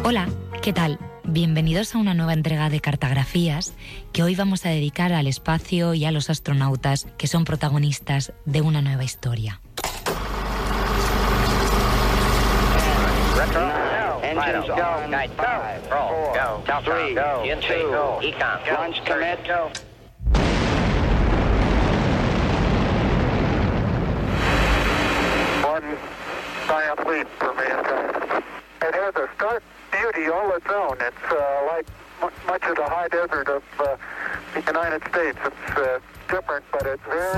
Hola, ¿qué tal? Bienvenidos a una nueva entrega de Cartografías que hoy vamos a dedicar al espacio y a los astronautas que son protagonistas de una nueva historia. Engines go. Guide five, roll, go. Three, go. Two, go. Econ, launch commit, go. One giant leap for mankind. It has a stark beauty all its own. It's like much of the high desert of the United States. It's different, but it's very...